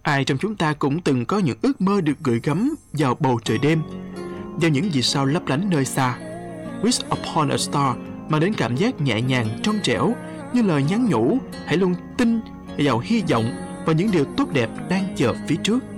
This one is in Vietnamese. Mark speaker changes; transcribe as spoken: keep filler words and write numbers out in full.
Speaker 1: Ai trong chúng ta cũng từng có những ước mơ được gửi gắm vào bầu trời đêm, vào những vì sao lấp lánh nơi xa. Wish upon a star mang đến cảm giác nhẹ nhàng, trong trẻo, như lời nhắn nhủ hãy luôn tin vào hy vọng và những điều tốt đẹp đang chờ phía trước.